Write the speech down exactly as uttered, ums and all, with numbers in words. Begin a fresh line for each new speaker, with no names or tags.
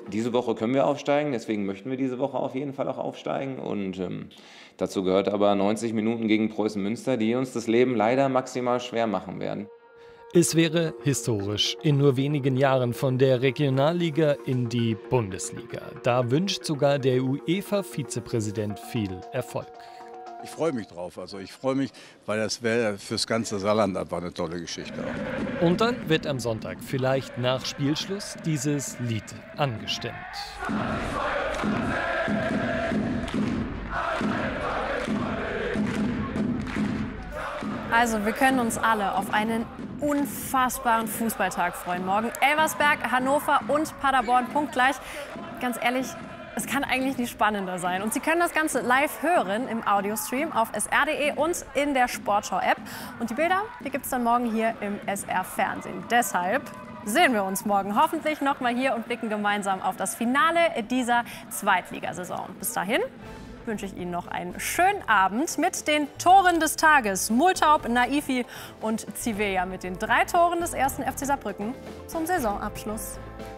diese Woche können wir aufsteigen, deswegen möchten wir diese Woche auf jeden Fall auch aufsteigen. Und ähm, dazu gehört aber neunzig Minuten gegen Preußen Münster, die uns das Leben leider maximal schwer machen werden.
Es wäre historisch, in nur wenigen Jahren von der Regionalliga in die Bundesliga. Da wünscht sogar der UEFA-Vizepräsident viel Erfolg.
Ich freue mich drauf. Also ich freue mich, weil das wäre fürs ganze Saarland einfach eine tolle Geschichte.
Und dann wird am Sonntag, vielleicht nach Spielschluss, dieses Lied angestimmt.
Also wir können uns alle auf einen unfassbaren Fußballtag freuen. Morgen Elversberg, Hannover und Paderborn punktgleich. Ganz ehrlich, es kann eigentlich nicht spannender sein. Und Sie können das Ganze live hören im Audiostream auf S R punkt de und in der Sportschau-App. Und die Bilder, die gibt es dann morgen hier im S R-Fernsehen. Deshalb sehen wir uns morgen hoffentlich noch mal hier und blicken gemeinsam auf das Finale dieser Zweitligasaison. Bis dahin wünsche ich Ihnen noch einen schönen Abend mit den Toren des Tages. Multaub, Naifi und Ziveja mit den drei Toren des ersten F C Saarbrücken zum Saisonabschluss.